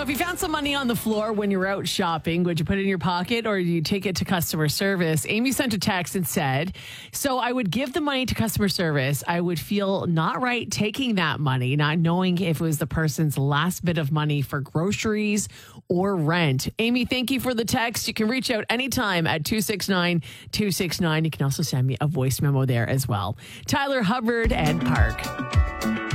if you found some money on the floor when you're out shopping, would you put it in your pocket or do you take it to customer service? Amy sent a text and said, so I would give the money to customer service. I would feel not right taking that money, not knowing if it was the person's last bit of money for groceries or rent. Amy, thank you for the text. You can reach out anytime at 269-269. You can also send me a voice memo there as well. Tyler Hubbard and Park.